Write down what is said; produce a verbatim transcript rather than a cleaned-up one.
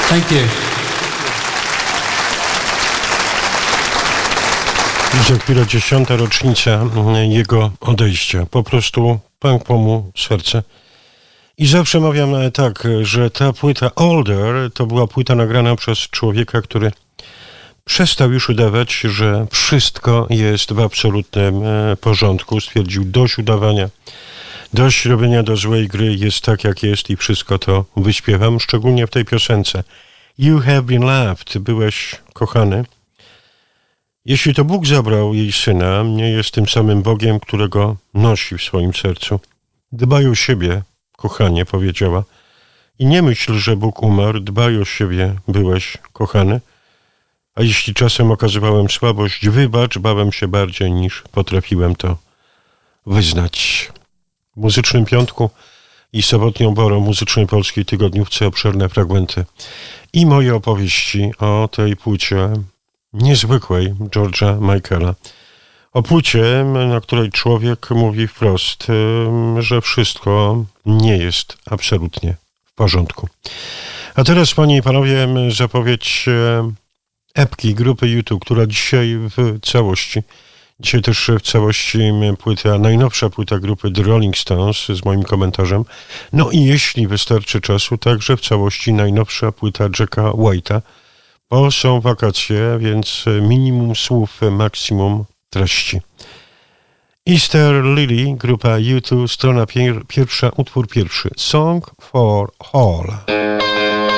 Thank you. I za chwilę dziesiąta rocznica jego odejścia. Po prostu pękło mu serce. I zawsze mawiam tak, że ta płyta Older to była płyta nagrana przez człowieka, który przestał już udawać, że wszystko jest w absolutnym porządku. Stwierdził, dość udawania, dość robienia do złej gry, jest tak jak jest i wszystko to wyśpiewam, szczególnie w tej piosence. You have been loved, byłeś kochany. Jeśli to Bóg zabrał jej syna, nie jest tym samym Bogiem, którego nosi w swoim sercu. Dbaj o siebie, kochanie, powiedziała. I nie myśl, że Bóg umarł, dbaj o siebie, byłeś kochany. A jeśli czasem okazywałem słabość, wybacz, bałem się bardziej niż potrafiłem to wyznać. W Muzycznym Piątku i sobotnią porą Muzycznej Polskiej Tygodniówce obszerne fragmenty i moje opowieści o tej płycie niezwykłej George'a Michaela. O płycie, na której człowiek mówi wprost, że wszystko nie jest absolutnie w porządku. A teraz, panie i panowie, zapowiedź epki grupy U two, która dzisiaj w całości, dzisiaj też w całości płyta, najnowsza płyta grupy The Rolling Stones z moim komentarzem. No i jeśli wystarczy czasu, także w całości najnowsza płyta Jacka White'a, bo są wakacje, więc minimum słów, maksimum treści. Easter Lily, grupa U two, strona pier- pierwsza, utwór pierwszy. Song for All.